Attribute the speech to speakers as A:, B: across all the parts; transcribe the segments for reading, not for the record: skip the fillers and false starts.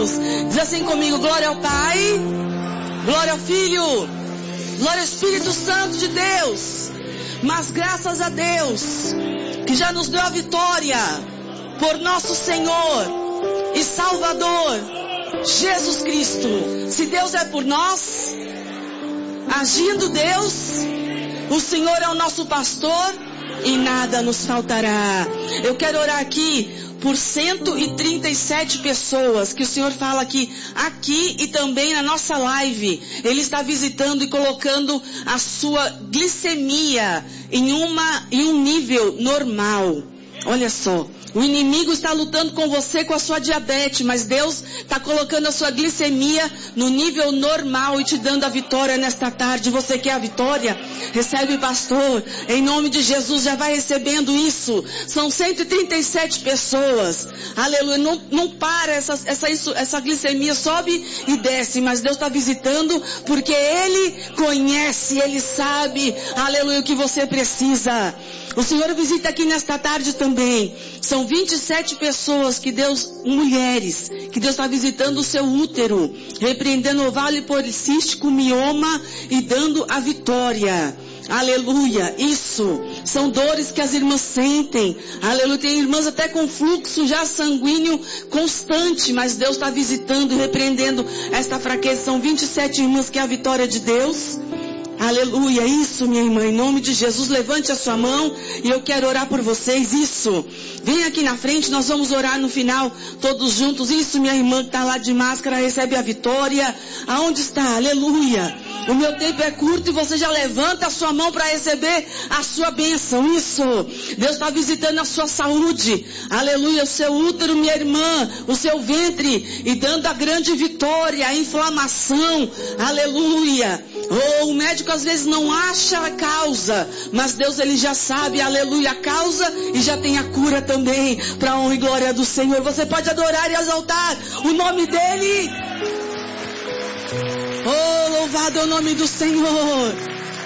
A: Deus. Diz assim comigo: glória ao Pai, glória ao Filho, glória ao Espírito Santo de Deus. Mas graças a Deus, que já nos deu a vitória, por nosso Senhor e Salvador, Jesus Cristo. Se Deus é por nós, agindo Deus, o Senhor é o nosso pastor e nada nos faltará. Eu quero orar aqui por 137 pessoas que o Senhor fala aqui e também na nossa live. Ele está visitando e colocando a sua glicemia em um nível normal. Olha só, o inimigo está lutando com você com a sua diabetes, mas Deus está colocando a sua glicemia no nível normal e te dando a vitória nesta tarde. Você quer a vitória? Recebe, pastor, em nome de Jesus, já vai recebendo isso. São 137 pessoas, aleluia. Não para, essa glicemia sobe e desce, mas Deus está visitando porque Ele conhece, Ele sabe, aleluia, o que você precisa. O Senhor visita aqui nesta tarde também. São 27 pessoas mulheres, que Deus está visitando o seu útero, repreendendo ovário policístico, mioma e dando a vitória. Aleluia, isso, são dores que as irmãs sentem, aleluia, tem irmãs até com fluxo já sanguíneo constante, mas Deus está visitando e repreendendo esta fraqueza. São 27 irmãs que é a vitória de Deus. Aleluia, isso, minha irmã, em nome de Jesus, levante a sua mão e eu quero orar por vocês, isso. Vem aqui na frente, nós vamos orar no final, todos juntos. Isso, minha irmã que está lá de máscara, recebe a vitória. Aonde está? Aleluia. O meu tempo é curto e você já levanta a sua mão para receber a sua bênção. Isso. Deus está visitando a sua saúde. Aleluia. O seu útero, minha irmã. O seu ventre. E dando a grande vitória. A inflamação. Aleluia. O médico às vezes não acha a causa. Mas Deus, Ele já sabe. Aleluia. A causa e já tem a cura também. Para a honra e glória do Senhor. Você pode adorar e exaltar o nome dEle. Oh, louvado é o nome do Senhor.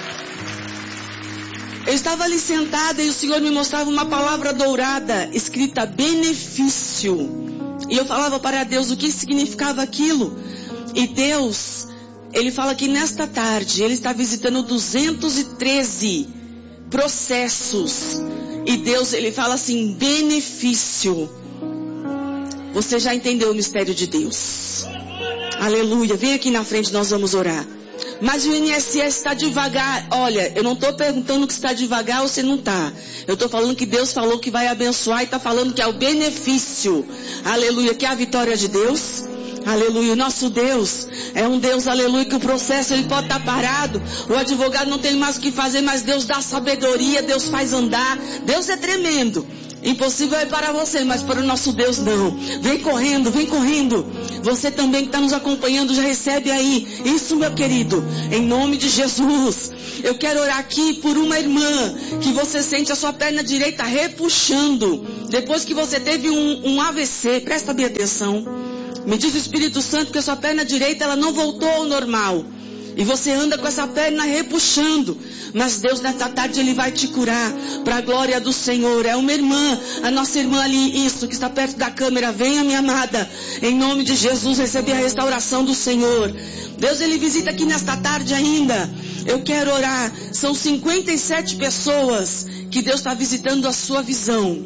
A: Eu estava ali sentada e o Senhor me mostrava uma palavra dourada, escrita benefício. E eu falava para Deus o que significava aquilo. E Deus, Ele fala que nesta tarde, Ele está visitando 213 processos. E Deus, Ele fala assim, benefício. Você já entendeu o mistério de Deus. Aleluia, vem aqui na frente, nós vamos orar. Mas o INSS está devagar. Olha, eu não estou perguntando que está devagar ou se não está. Eu estou falando que Deus falou que vai abençoar e está falando que é o benefício. Aleluia, que é a vitória de Deus. Aleluia, o nosso Deus é um Deus, aleluia, que o processo ele pode estar parado. O advogado não tem mais o que fazer, mas Deus dá sabedoria, Deus faz andar. Deus é tremendo. Impossível é para você, mas para o nosso Deus não. Vem correndo, vem correndo. Você também que está nos acompanhando, já recebe aí. Isso, meu querido, em nome de Jesus. Eu quero orar aqui por uma irmã que você sente a sua perna direita repuxando. Depois que você teve um AVC, presta bem atenção. Me diz o Espírito Santo que a sua perna direita ela não voltou ao normal. E você anda com essa perna repuxando. Mas Deus nesta tarde Ele vai te curar. Para a glória do Senhor. É uma irmã. A nossa irmã ali. Isso que está perto da câmera. Venha, minha amada. Em nome de Jesus. Receber a restauração do Senhor. Deus Ele visita aqui nesta tarde ainda. Eu quero orar. São 57 pessoas. Que Deus está visitando a sua visão.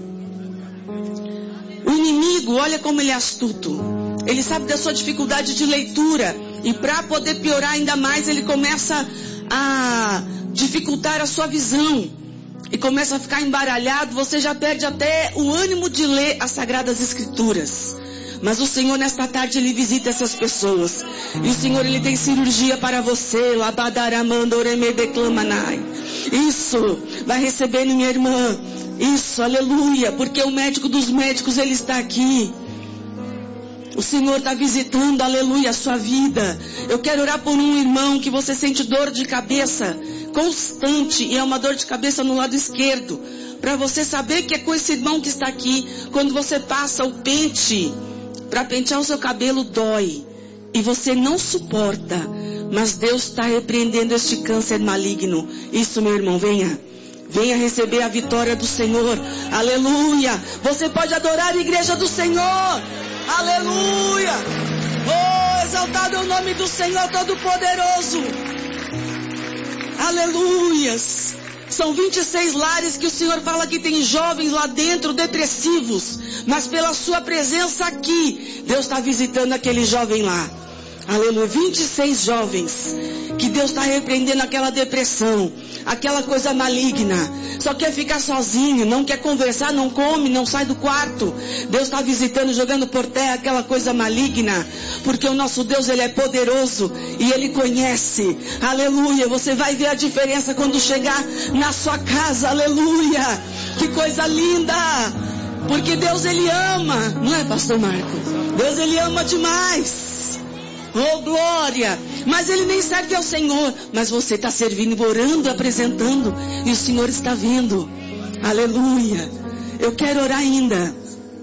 A: O inimigo, olha como ele é astuto. Ele sabe da sua dificuldade de leitura. E para poder piorar ainda mais, ele começa a dificultar a sua visão. E começa a ficar embaralhado. Você já perde até o ânimo de ler as Sagradas Escrituras. Mas o Senhor nesta tarde Ele visita essas pessoas. E o Senhor Ele tem cirurgia para você. Isso. Vai recebendo, minha irmã. Isso, aleluia. Porque o médico dos médicos Ele está aqui. O Senhor está visitando, aleluia, a sua vida. Eu quero orar por um irmão que você sente dor de cabeça constante. E é uma dor de cabeça no lado esquerdo. Para você saber que é com esse irmão que está aqui. Quando você passa o pente, para pentear o seu cabelo dói. E você não suporta. Mas Deus está repreendendo este câncer maligno. Isso, meu irmão, venha. Venha receber a vitória do Senhor. Aleluia. Você pode adorar a igreja do Senhor. Aleluia. o nome do Senhor Todo-Poderoso. Aleluias. São 26 lares que o Senhor fala que tem jovens lá dentro depressivos. Mas pela sua presença aqui, Deus está visitando aquele jovem lá. Aleluia. 26 jovens que Deus está repreendendo aquela depressão, aquela coisa maligna. Só quer ficar sozinho, não quer conversar, não come, não sai do quarto. Deus está visitando, jogando por terra aquela coisa maligna. Porque o nosso Deus, Ele é poderoso e Ele conhece. Aleluia. Você vai ver a diferença quando chegar na sua casa. Aleluia. Que coisa linda. Porque Deus, Ele ama. Não é, pastor Marco? Deus, Ele ama demais. Oh, glória. Mas Ele nem serve ao Senhor. Mas você está servindo, orando, apresentando. E o Senhor está vendo. Aleluia. Eu quero orar ainda.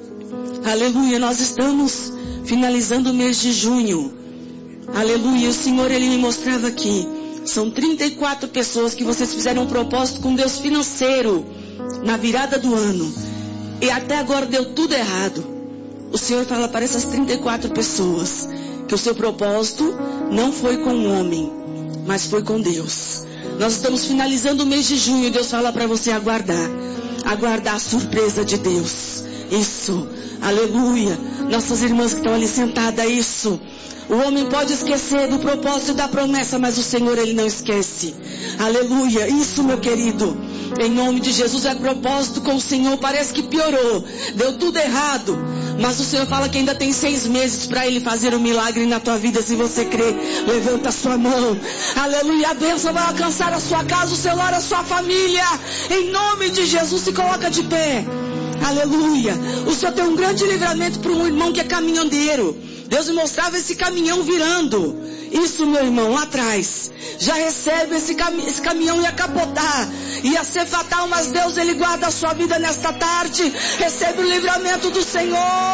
A: Aleluia. Nós estamos finalizando o mês de junho. Aleluia. O Senhor, Ele me mostrava aqui. São 34 pessoas que vocês fizeram um propósito com Deus financeiro. Na virada do ano. E até agora deu tudo errado. O Senhor fala para essas 34 pessoas que o seu propósito não foi com o homem, mas foi com Deus. Nós estamos finalizando o mês de junho e Deus fala para você aguardar. Aguardar a surpresa de Deus. Isso. Aleluia. Nossas irmãs que estão ali sentadas, isso. O homem pode esquecer do propósito e da promessa, mas o Senhor, Ele não esquece. Aleluia. Isso, meu querido. Em nome de Jesus, é propósito com o Senhor. Parece que piorou. Deu tudo errado. Mas o Senhor fala que ainda tem 6 meses para Ele fazer um milagre na tua vida. Se você crê, levanta a sua mão. Aleluia. A bênção vai alcançar a sua casa, o seu lar, a sua família. Em nome de Jesus, se coloca de pé. Aleluia. O Senhor tem um grande livramento para um irmão que é caminhoneiro. Deus me mostrava esse caminhão virando. Isso, meu irmão, lá atrás. Já recebe esse caminhão ia capotar. Ia ser fatal, mas Deus, Ele guarda a sua vida nesta tarde. Recebe o livramento do Senhor.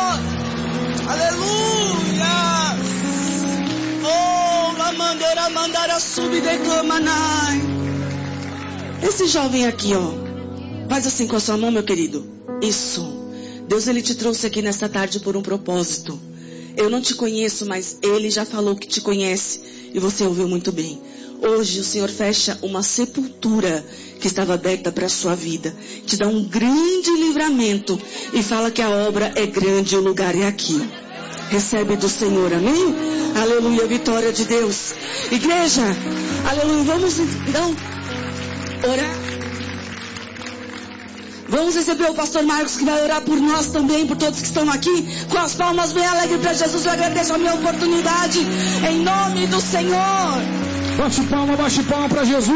A: Aleluia. Oh, la mandeira mandara subdeclamanai. Esse jovem aqui, ó. Faz assim com a sua mão, meu querido. Isso. Deus, Ele te trouxe aqui nesta tarde por um propósito. Eu não te conheço, mas Ele já falou que te conhece. E você ouviu muito bem. Hoje o Senhor fecha uma sepultura que estava aberta para a sua vida. Te dá um grande livramento. E fala que a obra é grande e o lugar é aqui. Recebe do Senhor, amém? Aleluia, vitória de Deus. Igreja, aleluia, vamos então orar. Vamos receber o pastor Marcos, que vai orar por nós também, por todos que estão aqui, com as palmas bem alegres para Jesus. Eu agradeço a minha oportunidade, em nome do Senhor.
B: Bate palma para Jesus.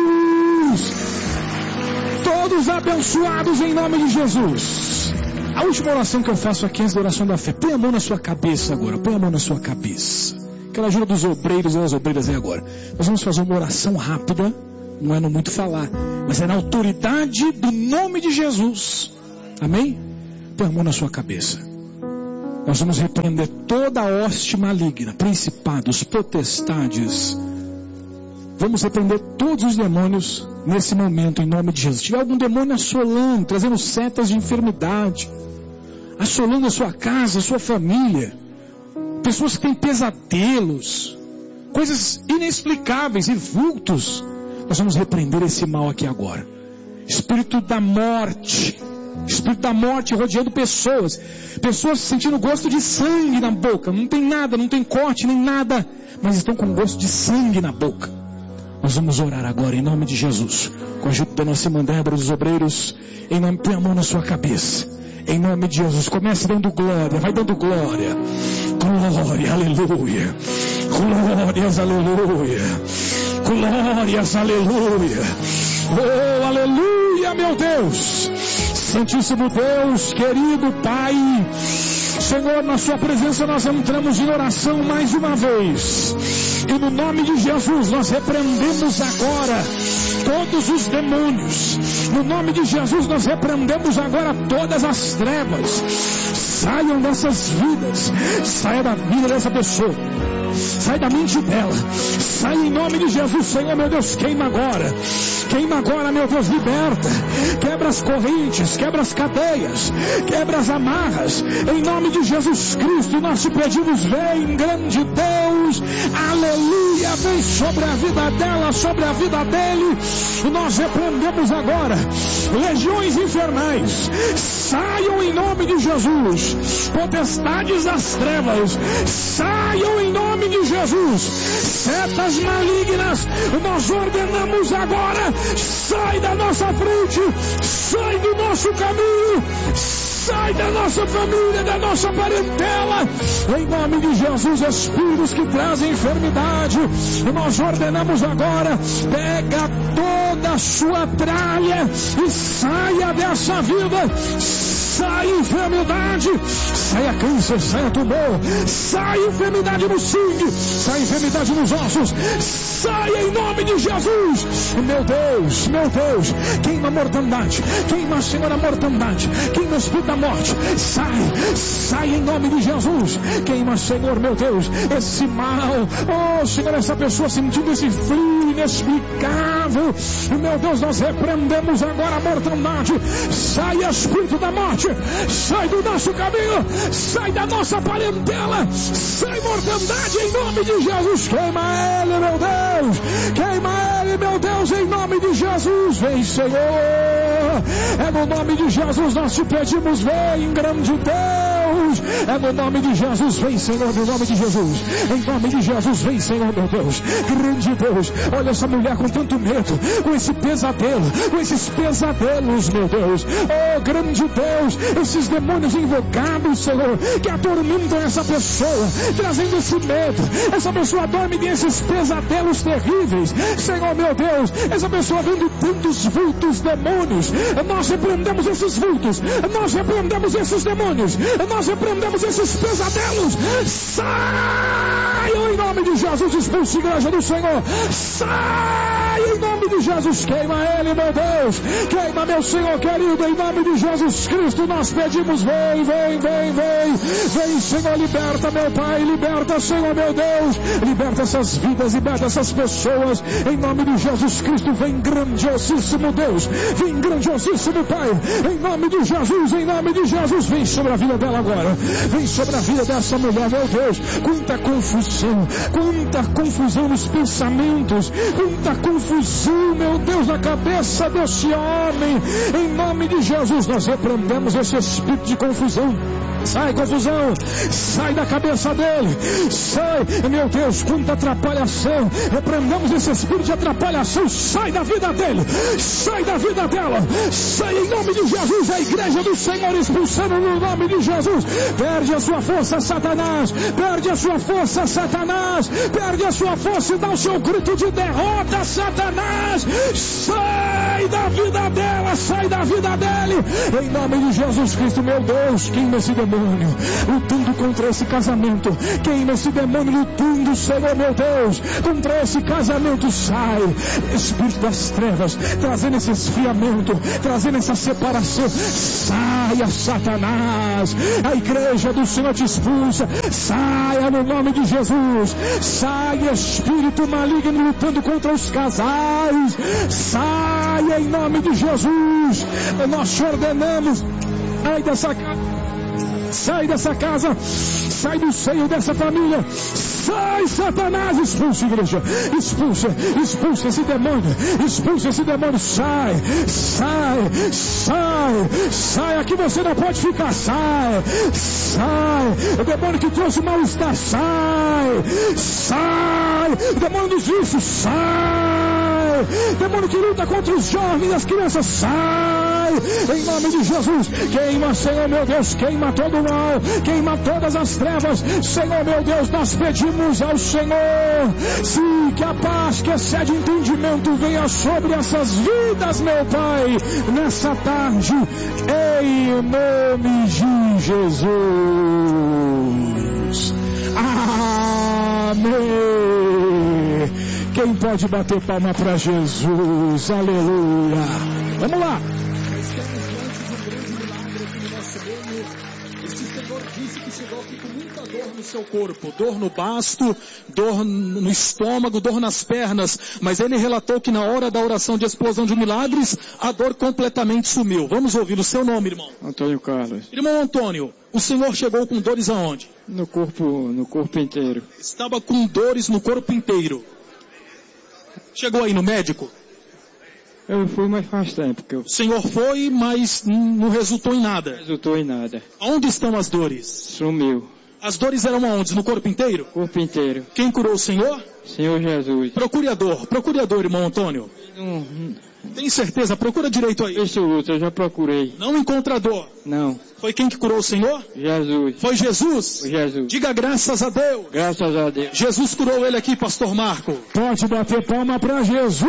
B: Todos abençoados em nome de Jesus. A última oração que eu faço aqui antes da oração da fé. Põe a mão na sua cabeça agora, põe a mão na sua cabeça. Aquela ajuda dos obreiros e das obreiras aí agora. Nós vamos fazer uma oração rápida. Não é no muito falar, mas é na autoridade do nome de Jesus. Amém? Põe a mão na sua cabeça. Nós vamos repreender toda a hoste maligna, principados, potestades. Vamos repreender todos os demônios nesse momento, em nome de Jesus. Se tiver algum demônio assolando, trazendo setas de enfermidade, assolando a sua casa, a sua família, pessoas que têm pesadelos, coisas inexplicáveis e vultos, nós vamos repreender esse mal aqui agora. Espírito da morte rodeando pessoas sentindo gosto de sangue na boca. Não tem nada, não tem corte nem nada, mas estão com gosto de sangue na boca. Nós vamos orar agora em nome de Jesus, com a ajuda da nossa irmã Débora, dos obreiros. Em nome, põe a mão na sua cabeça. Em nome de Jesus, comece dando glória, vai dando glória. Glória, aleluia. Glórias, aleluia. Glórias, aleluia. Oh, aleluia, meu Deus. Santíssimo Deus, querido Pai, Senhor, na sua presença nós entramos em oração mais uma vez. E no nome de Jesus nós repreendemos agora todos os demônios. No nome de Jesus nós repreendemos agora todas as trevas. Saiam dessas vidas. Saia da vida dessa pessoa. Sai da mente dela. Sai em nome de Jesus, Senhor, meu Deus, queima agora. Queima agora, meu Deus, liberta. Quebra as correntes, quebra as cadeias, quebra as amarras. Em nome de Jesus Cristo, nós te pedimos, vem, grande Deus. Aleluia, vem sobre a vida dela, sobre a vida dele. Nós repreendemos agora legiões infernais, saiam em nome de Jesus. Potestades das trevas, saiam em nome de Jesus. Setas malignas, nós ordenamos agora, sai da nossa frente, sai do nosso caminho, sai da nossa família, da nossa parentela. Em nome de Jesus, espíritos que trazem enfermidade, nós ordenamos agora, pega toda a sua tralha e saia dessa vida. Sai enfermidade, saia câncer, saia tumor, sai enfermidade no sangue, sai enfermidade nos ossos, saia em nome de Jesus. Meu Deus, queima a mortandade, queima, Senhor, a mortandade, queima o espírito da morte, sai em nome de Jesus. Queima, Senhor, meu Deus, esse mal, oh Senhor, essa pessoa sentindo esse frio inexplicável, meu Deus, nós repreendemos agora a mortandade. Sai espírito da morte, sai do nosso caminho, sai da nossa parentela, sai mortandade em nome de Jesus. Queima ele, meu Deus, queima ele, meu Deus, em nome de Jesus. Vem, Senhor, é no nome de Jesus nós te pedimos, vem, grande Deus, é no nome de Jesus. Vem, Senhor, no nome de Jesus, em nome de Jesus. Vem, Senhor, meu Deus, grande Deus. Olha essa mulher com tanto medo, com esse pesadelo, com esses pesadelos, meu Deus, oh grande Deus, esses demônios invocados, Senhor, que atormentam essa pessoa, trazendo esse medo. Essa pessoa dorme nesses pesadelos terríveis, Senhor, meu Deus, essa pessoa vendo tantos vultos, demônios. Nós repreendemos esses vultos, nós repreendemos esses demônios, nós repreendemos esses pesadelos. Saiam em nome de Jesus, expulse a igreja do Senhor, sai em nome de Jesus. Queima ele, meu Deus, queima, meu Senhor querido, em nome de Jesus Cristo nós pedimos, vem, Senhor, liberta, meu Pai, liberta, Senhor, meu Deus, liberta essas vidas, liberta essas pessoas, em nome de Jesus Cristo. Vem, grandiosíssimo Deus, vem, grandiosíssimo Pai, em nome de Jesus, vem sobre a vida dela agora, vem sobre a vida dessa mulher, meu Deus. Quanta confusão nos pensamentos, quanta confusão, meu Deus, na cabeça desse homem. Em nome de Jesus nós repreendemos esse espírito de confusão. Sai, confusão, sai da cabeça dele, sai, meu Deus, quanta atrapalhação. Repreendemos esse espírito de atrapalhação, sai da vida dele, sai da vida dela, sai em nome de Jesus. A igreja do Senhor expulsando no nome de Jesus. Perde a sua força, Satanás, perde a sua força, Satanás, perde a sua força e dá o seu grito de derrota, Satanás. Sai da vida dela, sai da vida dele, em nome de Jesus Cristo. Meu Deus, queima esse demônio lutando contra esse casamento, queima esse demônio lutando, Senhor, meu Deus, contra esse casamento. Sai, espírito das trevas, trazendo esse esfriamento, trazendo essa separação. Saia, Satanás, a igreja do Senhor te expulsa. Saia no nome de Jesus. Saia, espírito maligno lutando contra os casais. Saia em nome de Jesus. Nós te ordenamos, sai dessa casa, sai dessa casa, sai do seio dessa família. Sai, Satanás, expulsa, igreja, expulsa esse demônio, sai, aqui você não pode ficar, sai, o demônio que trouxe o mal-estar, sai, o demônio dos vícios, sai, o demônio que luta contra os jovens e as crianças, sai, em nome de Jesus. Queima, Senhor, meu Deus, queima todo o mal, queima todas as trevas, Senhor, meu Deus, nós pedimos ao Senhor, sim, que a paz que excede entendimento venha sobre essas vidas, meu Pai, nessa tarde, em nome de Jesus. Amém. Quem pode bater palma para Jesus? Aleluia. Vamos lá. chegou aqui com muita dor no seu corpo, dor no basto, dor no estômago, dor nas pernas, mas ele relatou que na hora da oração de explosão de milagres, a dor completamente sumiu. Vamos ouvir o seu nome, irmão.
C: Antônio Carlos.
B: Irmão Antônio, o senhor chegou com dores aonde?
C: No corpo inteiro.
B: Estava com dores no corpo inteiro. Chegou aí no médico?
C: Eu fui, mas faz tempo que eu...
B: O senhor foi, mas não resultou em nada.
C: Resultou em nada.
B: Onde estão as dores?
C: Sumiu.
B: As dores eram aonde? No corpo inteiro?
C: Corpo inteiro.
B: Quem curou o senhor?
C: Senhor Jesus.
B: Procure a dor, irmão Antônio. Tem certeza? Procura direito aí.
C: Absoluto, eu já procurei.
B: Não encontra dor.
C: Não.
B: Foi quem que curou o senhor?
C: Jesus.
B: Foi Jesus?
C: Foi Jesus.
B: Diga graças a Deus.
C: Graças a Deus.
B: Jesus curou ele aqui, pastor Marco.
D: Pode bater palma para Jesus.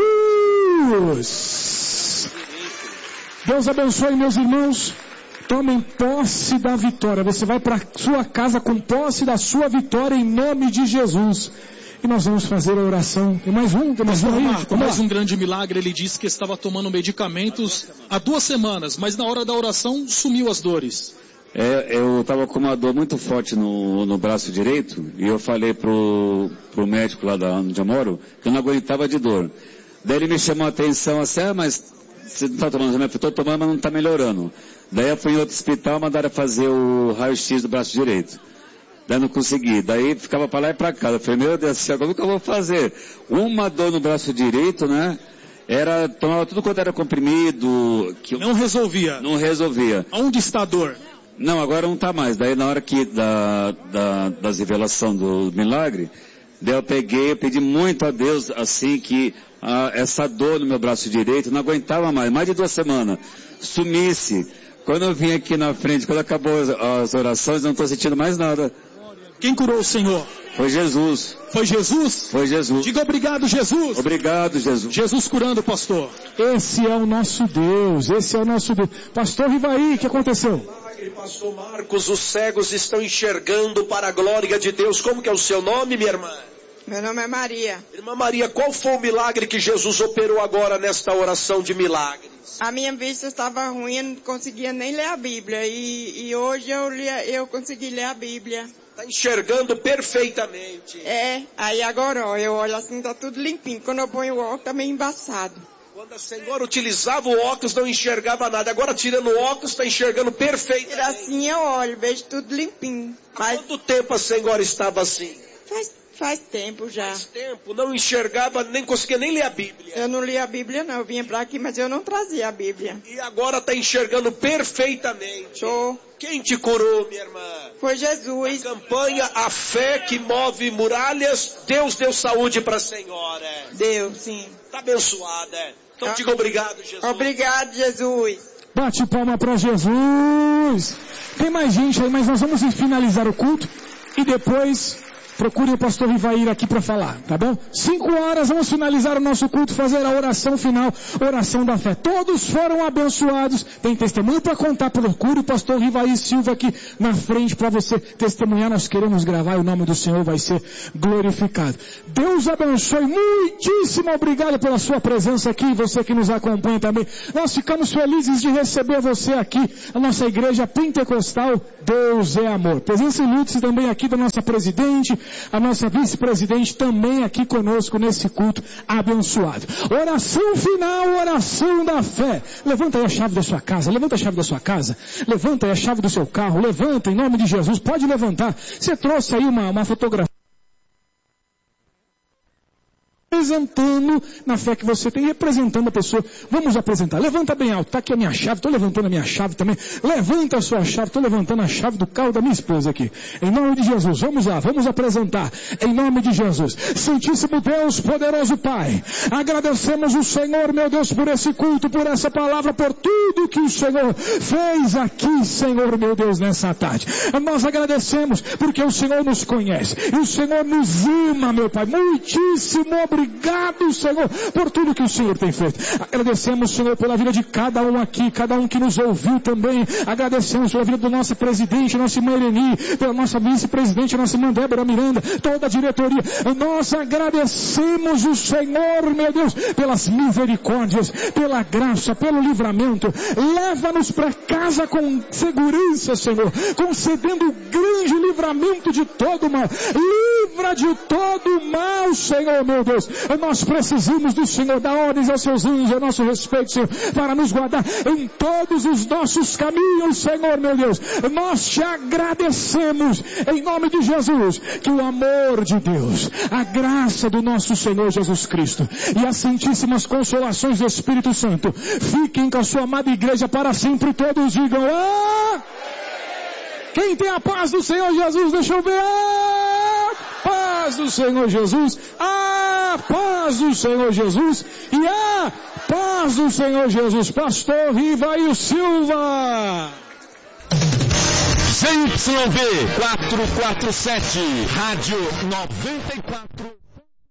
D: Deus abençoe, meus irmãos. Tomem posse da vitória. Você vai para sua casa com posse da sua vitória em nome de Jesus. E nós vamos fazer a oração. Tem mais um?
B: Marco, mais um grande milagre. Ele disse que estava tomando medicamentos há 2 semanas, mas na hora da oração sumiu as dores.
E: Eu estava com uma dor muito forte no braço direito e eu falei pro médico lá onde eu moro que eu não aguentava de dor. Daí ele me chamou a atenção assim, mas você não está tomando remédio? Eu estou tomando, mas não está melhorando. Daí eu fui em outro hospital, mandaram fazer o raio-x do braço direito. Daí não consegui. Daí ficava para lá e para cá. Eu falei, meu Deus do céu, como que eu vou fazer? Uma dor no braço direito, né? Tomava tudo quanto era comprimido.
B: Não resolvia?
E: Não resolvia.
B: Onde está a dor?
E: Não, agora não está mais. Daí na hora que das revelação do milagre, daí eu pedi muito a Deus, assim, que essa dor no meu braço direito, não aguentava mais de 2 semanas, sumisse. Quando eu vim aqui na frente, quando acabou as orações, eu não estou sentindo mais nada.
B: Quem curou o Senhor?
E: Foi Jesus.
B: Foi Jesus?
E: Foi Jesus.
B: Diga obrigado, Jesus.
E: Obrigado, Jesus.
B: Jesus curando, pastor.
D: Esse é o nosso Deus, Pastor Rivaí, o que aconteceu?
F: Pastor Marcos, os cegos estão enxergando para a glória de Deus. Como que é o seu nome, minha irmã?
G: Meu nome é Maria.
F: Irmã Maria, qual foi o milagre que Jesus operou agora nesta oração de milagres?
G: A minha vista estava ruim, eu não conseguia nem ler a Bíblia. E hoje eu consegui ler a Bíblia.
F: Está enxergando perfeitamente.
G: Aí agora, ó, eu olho assim, tá tudo limpinho. Quando eu ponho o óculos, tá meio embaçado.
F: Quando a senhora utilizava o óculos, não enxergava nada. Agora, tirando o óculos, está enxergando perfeitamente.
G: Assim eu olho, vejo tudo limpinho.
F: Há quanto tempo a senhora estava assim?
G: Faz tempo já.
F: Faz tempo, não enxergava, nem conseguia nem ler a Bíblia.
G: Eu não li a Bíblia não, eu vinha para aqui, mas eu não trazia a Bíblia.
F: E agora está enxergando perfeitamente.
G: Tô.
F: Quem te curou, minha irmã?
G: Foi Jesus.
F: A campanha A Fé que Move Muralhas, Deus deu saúde para a senhora.
G: Deus, sim.
F: Está abençoada. Então diga obrigado, Jesus.
G: Obrigado, Jesus.
D: Bate palma para Jesus. Tem mais gente aí, mas nós vamos finalizar o culto e depois procure o pastor Rivair aqui para falar, tá bom? 5 horas, vamos finalizar o nosso culto, fazer a oração final, oração da fé. Todos foram abençoados. Tem testemunho para contar, procure o pastor Rivair Silva aqui na frente para você testemunhar. Nós queremos gravar e o nome do Senhor vai ser glorificado. Deus abençoe, muitíssimo obrigado pela sua presença aqui, você que nos acompanha também. Nós ficamos felizes de receber você aqui, a nossa igreja pentecostal, Deus é amor. Presença ilustre também aqui da nossa presidente, a nossa vice-presidente também aqui conosco nesse culto abençoado. Oração final, oração da fé. Levanta aí a chave da sua casa, levanta a chave da sua casa, levanta aí a chave do seu carro, levanta em nome de Jesus, pode levantar. Você trouxe aí uma fotografia representando na fé que você tem, representando a pessoa. Vamos apresentar. Levanta bem alto. Está aqui a minha chave. Estou levantando a minha chave também. Levanta a sua chave. Estou levantando a chave do carro da minha esposa aqui. Em nome de Jesus. Vamos lá. Vamos apresentar. Em nome de Jesus. Santíssimo Deus, poderoso Pai. Agradecemos o Senhor, meu Deus, por esse culto, por essa palavra, por tudo que o Senhor fez aqui, Senhor, meu Deus, nessa tarde. Nós agradecemos porque o Senhor nos conhece. E o Senhor nos ama, meu Pai. Muitíssimo obrigado Obrigado, Senhor, por tudo que o Senhor tem feito. Agradecemos, Senhor, pela vida de cada um aqui, cada um que nos ouviu também. Agradecemos pela vida do nosso presidente, nossa irmã Eleni, pela nossa vice-presidente, nossa irmã Débora Miranda, toda a diretoria. Nós agradecemos o Senhor, meu Deus, pelas misericórdias, pela graça, pelo livramento. Leva-nos para casa com segurança, Senhor, concedendo o grande livramento de todo o mal. Livra de todo o mal, Senhor, meu Deus. Nós precisamos do Senhor, dar ordens aos seus anjos a nosso respeito, Senhor, para nos guardar em todos os nossos caminhos, Senhor, meu Deus. Nós te agradecemos em nome de Jesus, que o amor de Deus, a graça do nosso Senhor Jesus Cristo e as santíssimas consolações do Espírito Santo fiquem com a sua amada igreja para sempre. Todos digam: ah! Quem tem a paz do Senhor Jesus, deixa eu ver. Ah! Paz do Senhor Jesus. Ah! Paz do Senhor Jesus. E a paz do Senhor Jesus. Pastor Rivail Silva.
H: ZYV 447, Rádio 94.